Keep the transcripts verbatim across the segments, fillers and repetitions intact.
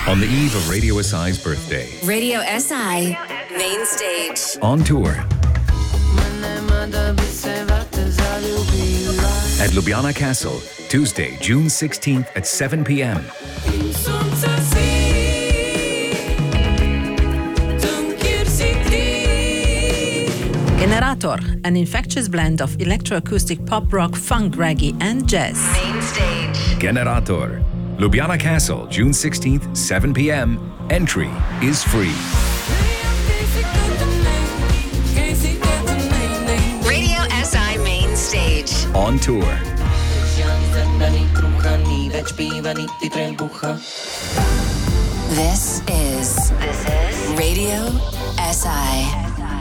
On the eve of Radio S I's birthday. Radio S I, Main Stage. On tour. At Ljubljana Castle, Tuesday, June sixteenth at seven p.m. Generator, an infectious blend of electroacoustic pop rock, funk, reggae and jazz. Main Stage. Generator. Ljubljana Castle, June sixteenth, seven p.m. Entry is free. Radio S I Main Stage. On tour. This is This is Radio S I.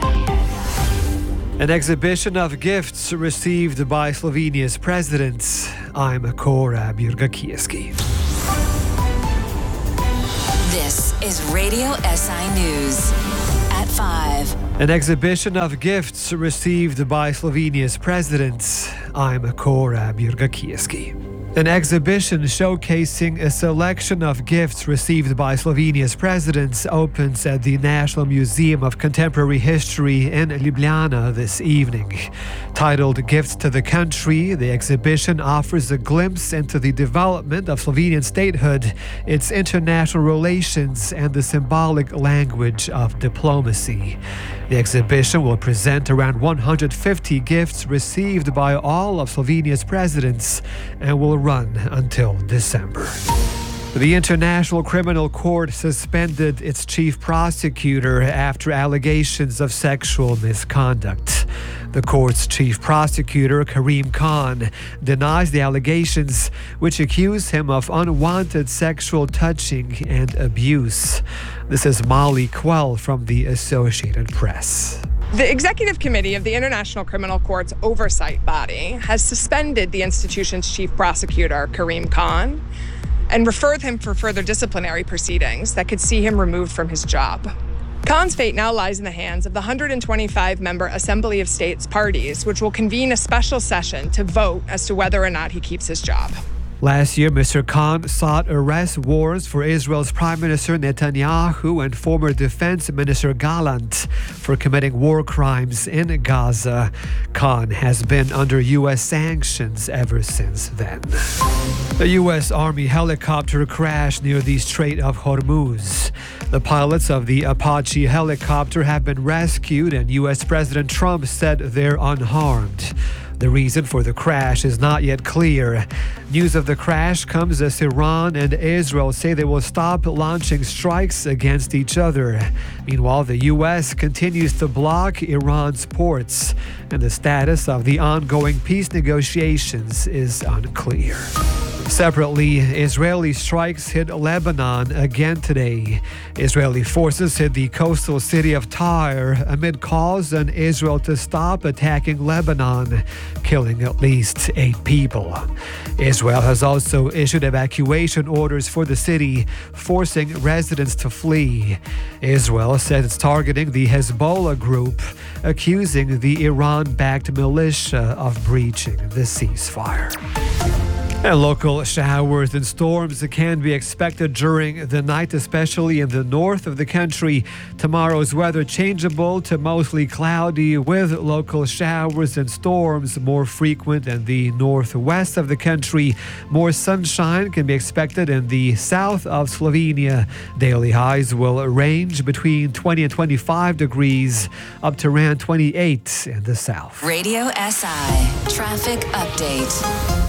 An exhibition of gifts received by Slovenia's president. I'm Kora Burgakiewski. This is Radio S I News at five. An exhibition of gifts received by Slovenia's president. I'm Kora Burgakiewski. An exhibition showcasing a selection of gifts received by Slovenia's president opens at the National Museum of Contemporary History in Ljubljana this evening. Titled Gifts to the Country, the exhibition offers a glimpse into the development of Slovenian statehood, its international relations, and the symbolic language of diplomacy. The exhibition will present around one hundred fifty gifts received by all of Slovenia's presidents and will run until December. The International Criminal Court suspended its chief prosecutor after allegations of sexual misconduct. The court's chief prosecutor, Karim Khan, denies the allegations, which accuse him of unwanted sexual touching and abuse. This is Molly Quell from the Associated Press. The Executive Committee of the International Criminal Court's oversight body has suspended the institution's chief prosecutor, Karim Khan, and referred him for further disciplinary proceedings that could see him removed from his job. Khan's fate now lies in the hands of the one hundred twenty-five member Assembly of States parties, which will convene a special session to vote as to whether or not he keeps his job. Last year, Mister Khan sought arrest warrants for Israel's Prime Minister Netanyahu and former Defense Minister Gallant for committing war crimes in Gaza. Khan has been under U S sanctions ever since then. A U S Army helicopter crashed near the Strait of Hormuz. The pilots of the Apache helicopter have been rescued, and U S President Trump said they're unharmed. The reason for the crash is not yet clear. News of the crash comes as Iran and Israel say they will stop launching strikes against each other. Meanwhile, the U S continues to block Iran's ports, and the status of the ongoing peace negotiations is unclear. Separately, Israeli strikes hit Lebanon again today. Israeli forces hit the coastal city of Tyre amid calls on Israel to stop attacking Lebanon, killing at least eight people. Israel has also issued evacuation orders for the city, forcing residents to flee. Israel says it's targeting the Hezbollah group, accusing the Iran-backed militia of breaching the ceasefire. And local showers and storms can be expected during the night, especially in the north of the country. Tomorrow's weather changeable to mostly cloudy with local showers and storms more frequent in the northwest of the country. More sunshine can be expected in the south of Slovenia. Daily highs will range between twenty and twenty-five degrees, up to around twenty-eight in the south. Radio S I Traffic Update.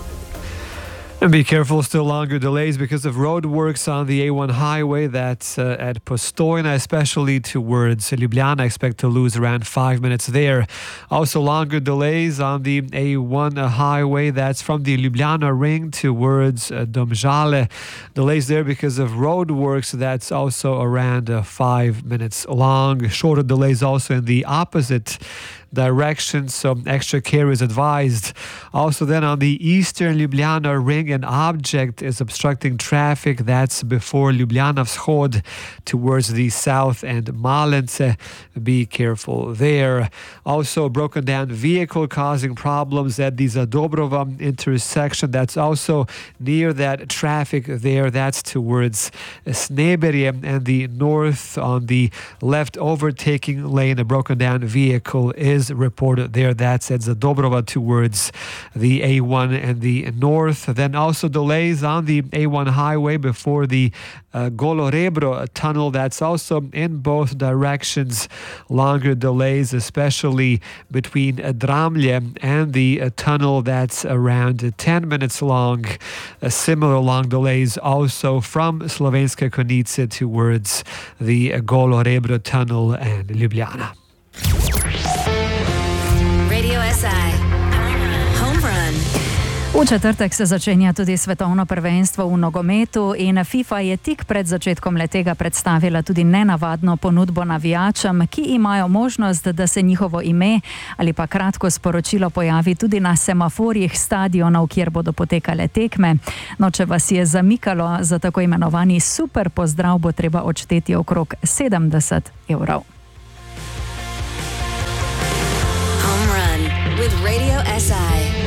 And be careful, still longer delays because of road works on the A one highway. That's uh, at Postojna, especially towards Ljubljana. Expect to lose around five minutes there. Also longer delays on the A one highway. That's from the Ljubljana ring towards uh, Domžale. Delays there because of road works. That's also around uh, five minutes long. Shorter delays also in the opposite direction, so extra care is advised. Also then on the eastern Ljubljana ring, an object is obstructing traffic. That's before Ljubljana Vzhod towards the south and Malence. Be careful there. Also a broken down vehicle causing problems at the Zadobrova intersection. That's also near that traffic there. That's towards Sneberje and the north on the left overtaking lane. A broken down vehicle is reported there. That's at Zadobrova towards the A one and the north. Then also delays on the A one highway before the uh, Golorebro tunnel. That's also in both directions. Longer delays, especially between Dramlje and the uh, tunnel. That's around ten minutes long. Uh, similar long delays also from Slovenske Konjice towards the uh, Golorebro tunnel and Ljubljana. Radio S I. Home run. V četrtek se začenja tudi svetovno prvenstvo v nogometu in FIFA je tik pred začetkom letega predstavila tudi nenavadno ponudbo navijačem, ki imajo možnost, da se njihovo ime ali pa kratko sporočilo pojavi tudi na semaforjih stadionov, kjer bodo potekale tekme. No, če vas je zamikalo za tako imenovani super pozdrav, bo treba odšteti okrog sedemdeset evrov. Home run with Radio S I.